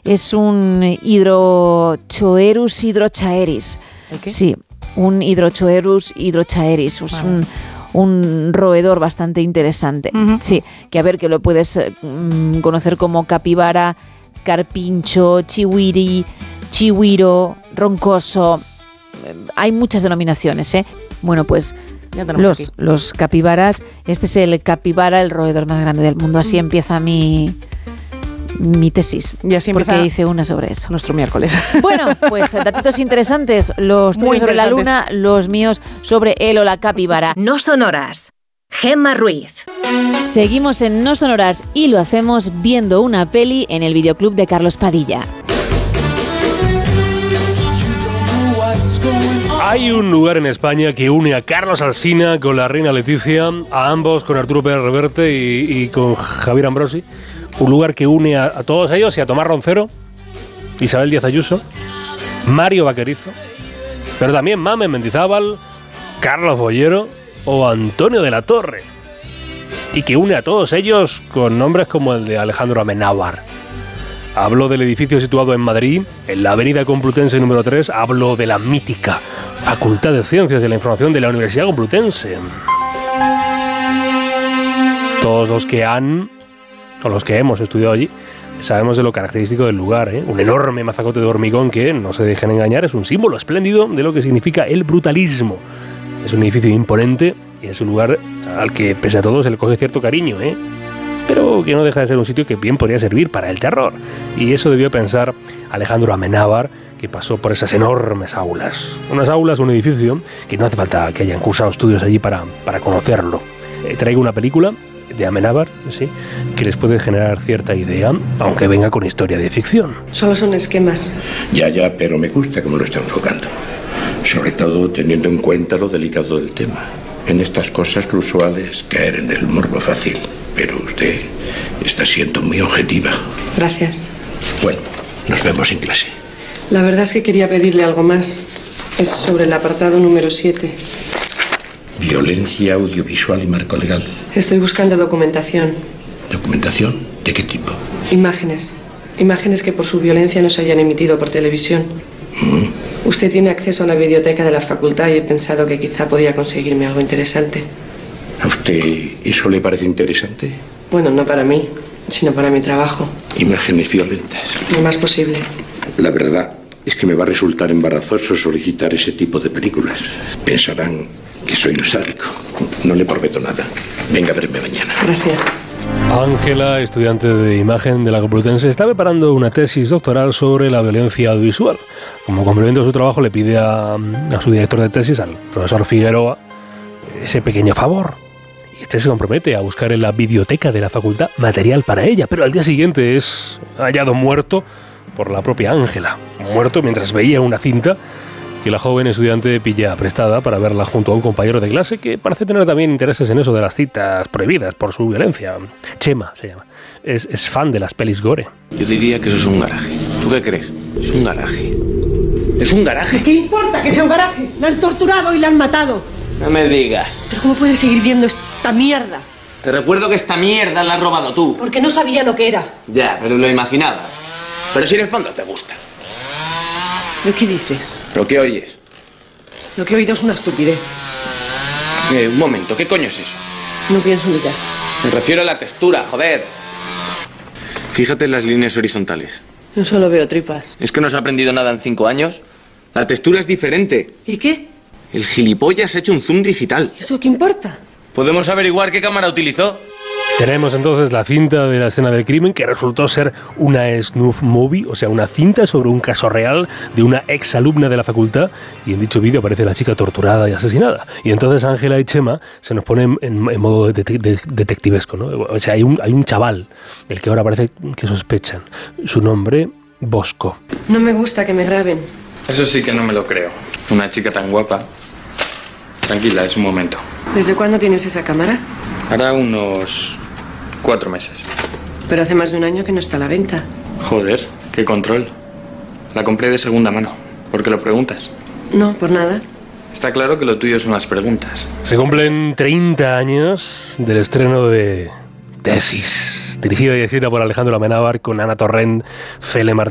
Es un Hydrochoerus hydrochaeris. ¿El qué? Sí, un Hydrochoerus hydrochaeris. Es un roedor bastante interesante. Uh-huh. Sí, que a ver, que lo puedes conocer como capibara, carpincho, chihuiri, chihuiro, roncoso. Hay muchas denominaciones, ¿eh? Bueno, pues los capibaras, este es el capibara, el roedor más grande del mundo. Así empieza mi tesis. Y así empieza, porque hice una sobre eso. Nuestro miércoles. Bueno, pues datitos interesantes. Los tuyos sobre la luna, los míos sobre él o la capibara. No son horas. Gemma Ruiz. Seguimos en No son horas y lo hacemos viendo una peli en el videoclub de Carlos Padilla. Hay un lugar en España que une a Carlos Alsina con la reina Leticia, a ambos con Arturo Pérez Reverte y con Javier Ambrosi. Un lugar que une a todos ellos y a Tomás Roncero, Isabel Díaz Ayuso, Mario Vaquerizo, pero también Mamen Mendizábal, Carlos Bollero o Antonio de la Torre. Y que une a todos ellos con nombres como el de Alejandro Amenábar. Hablo del edificio situado en Madrid, en la avenida Complutense número 3. Hablo de la mítica Facultad de Ciencias de la Información de la Universidad Complutense. Todos los que hemos estudiado allí sabemos de lo característico del lugar, ¿eh? Un enorme mazacote de hormigón que, no se dejen engañar, es un símbolo espléndido de lo que significa el brutalismo. Es un edificio imponente y es un lugar al que, pese a todo, se le coge cierto cariño, ¿eh? Pero que no deja de ser un sitio que bien podría servir para el terror. Y eso debió pensar Alejandro Amenábar, que pasó por esas enormes aulas. Unas aulas, un edificio que no hace falta que hayan cursado estudios allí para conocerlo. Traigo una película de Amenábar, sí, que les puede generar cierta idea, aunque venga con historia de ficción. Solo son esquemas. Ya, pero me gusta cómo lo está enfocando. Sobre todo teniendo en cuenta lo delicado del tema. En estas cosas lo usual es caer en el morbo fácil. Pero usted está siendo muy objetiva. Gracias. Bueno, nos vemos en clase. La verdad es que quería pedirle algo más. Es sobre el apartado número 7. Violencia audiovisual y marco legal. Estoy buscando documentación. ¿Documentación? ¿De qué tipo? Imágenes. Imágenes que por su violencia no se hayan emitido por televisión. Usted tiene acceso a la biblioteca de la facultad y he pensado que quizá podía conseguirme algo interesante. ¿A usted eso le parece interesante? Bueno, no para mí, sino para mi trabajo. Imágenes violentas. Lo más posible. La verdad es que me va a resultar embarazoso solicitar ese tipo de películas. Pensarán que soy un sádico. No le prometo nada. Venga a verme mañana. Gracias. Ángela, estudiante de imagen de la Complutense, está preparando una tesis doctoral sobre la violencia audiovisual. Como complemento de su trabajo, le pide a su director de tesis, al profesor Figueroa, ese pequeño favor. Y este se compromete a buscar en la biblioteca de la facultad material para ella, pero al día siguiente es hallado muerto por la propia Ángela. Muerto mientras veía una cinta que la joven estudiante pilla prestada para verla junto a un compañero de clase que parece tener también intereses en eso de las citas prohibidas por su violencia. Chema se llama. Es fan de las pelis gore. Yo diría que eso es un garaje. ¿Tú qué crees? Es un garaje. ¿Es un garaje? ¿Qué importa que sea un garaje? La han torturado y la han matado. No me digas. ¿Pero cómo puedes seguir viendo esta mierda? Te recuerdo que esta mierda la has robado tú. Porque no sabía lo que era. Ya, pero lo imaginaba. Pero si en el fondo te gusta. ¿Pero qué dices? ¿Pero qué oyes? Lo que he oído es una estupidez. Un momento, ¿qué coño es eso? No pienso mirar. Me refiero a la textura, joder. Fíjate en las líneas horizontales. Yo solo veo tripas. ¿Es que no has aprendido nada en 5 años? La textura es diferente. ¿Y qué? El gilipollas ha hecho un zoom digital. ¿Eso qué importa? ¿Podemos averiguar qué cámara utilizó? Tenemos entonces la cinta de la escena del crimen, que resultó ser una snuff movie, o sea, una cinta sobre un caso real de una ex alumna de la facultad, y en dicho vídeo aparece la chica torturada y asesinada. Y entonces Ángela y Chema se nos ponen en modo detectivesco, ¿no? O sea, hay un chaval del que ahora parece que sospechan. Su nombre, Bosco. No me gusta que me graben. Eso sí que no me lo creo. Una chica tan guapa. Tranquila, es un momento. ¿Desde cuándo tienes esa cámara? Hará unos 4 meses. Pero hace más de un año que no está a la venta. Joder, qué control. La compré de segunda mano. ¿Por qué lo preguntas? No, por nada. Está claro que lo tuyo son las preguntas. Se cumplen 30 años del estreno de Tesis, dirigida y escrita por Alejandro Amenábar, con Ana Torrent, Fele Martínez.